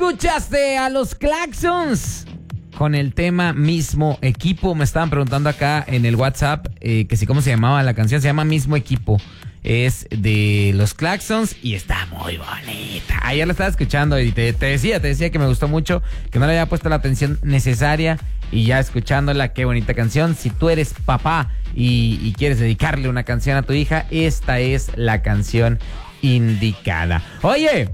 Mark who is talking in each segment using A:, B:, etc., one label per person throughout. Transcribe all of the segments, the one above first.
A: Escuchaste a los Claxons con el tema Mismo Equipo. Me estaban preguntando acá en el WhatsApp que si cómo se llamaba la canción. Se llama Mismo Equipo. Es de los Claxons y está muy bonita. Ayer la estaba escuchando y te decía que me gustó mucho, que no le había puesto la atención necesaria, y ya escuchándola, qué bonita canción. Si tú eres papá y quieres dedicarle una canción a tu hija, esta es la canción indicada. Oye,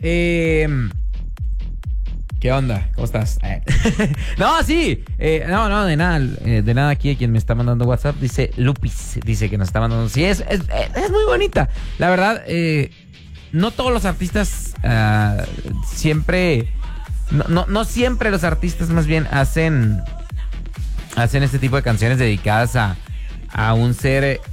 A: ¿qué onda? ¿Cómo estás? No, sí. No, de nada aquí quien me está mandando WhatsApp. Dice Lupis, dice que nos está mandando. Sí, es muy bonita. La verdad, no todos los artistas siempre... No siempre los artistas más bien hacen este tipo de canciones dedicadas a un ser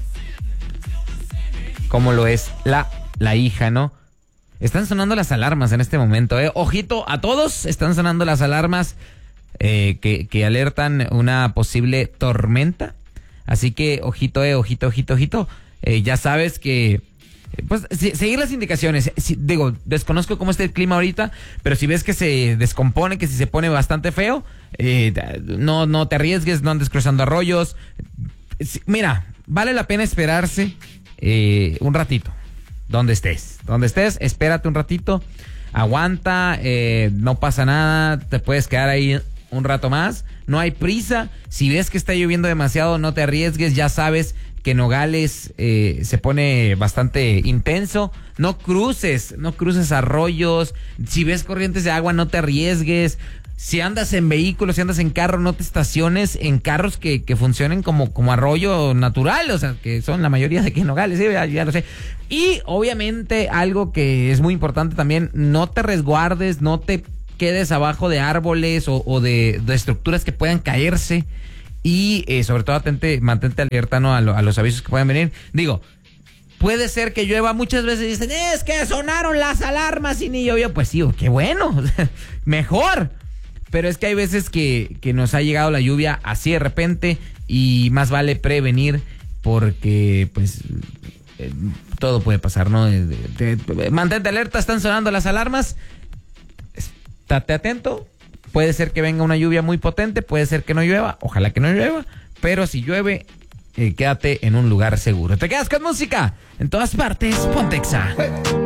A: como lo es la hija, ¿no? Están sonando las alarmas en este momento, ¿eh? Ojito a todos, están sonando las alarmas que alertan una posible tormenta. Así que ojito, ojito. Ya sabes que, pues, seguir las indicaciones. Desconozco cómo está el clima ahorita, pero si ves que se descompone, que si se pone bastante feo, no te arriesgues, no andes cruzando arroyos. Mira, vale la pena esperarse un ratito. Donde estés, espérate un ratito, aguanta, no pasa nada, te puedes quedar ahí un rato más, no hay prisa. Si ves que está lloviendo demasiado, no te arriesgues, ya sabes que Nogales se pone bastante intenso. No cruces arroyos. Si ves corrientes de agua, no te arriesgues. Si andas en vehículos, si andas en carro, no te estaciones en carros que funcionen como arroyo natural, o sea, que son la mayoría de aquí en Nogales, ¿sí? Ya lo sé. Y obviamente algo que es muy importante también, no te resguardes, no te quedes abajo de árboles o de estructuras que puedan caerse. Y sobre todo mantente alerta, ¿no? a los avisos que puedan venir. Digo, puede ser que llueva. Muchas veces dicen, es que sonaron las alarmas y ni llovió. Pues sí, qué bueno, mejor. Pero es que hay veces que nos ha llegado la lluvia así de repente y más vale prevenir porque, pues, todo puede pasar, ¿no? Mantente alerta, están sonando las alarmas. Estate atento. Puede ser que venga una lluvia muy potente, puede ser que no llueva. Ojalá que no llueva. Pero si llueve, quédate en un lugar seguro. Te quedas con música. En todas partes, Pontexa.